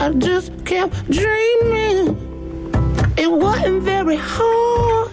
I just kept dreaming. It wasn't very hard.